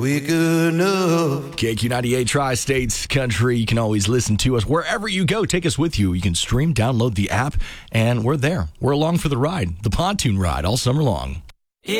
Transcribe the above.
Quick enough. KQ98 Tri-States Country. You can always listen to us wherever you go. Take us with you. You can stream, download the app, and we're there. We're along for the ride, the pontoon ride, all summer long.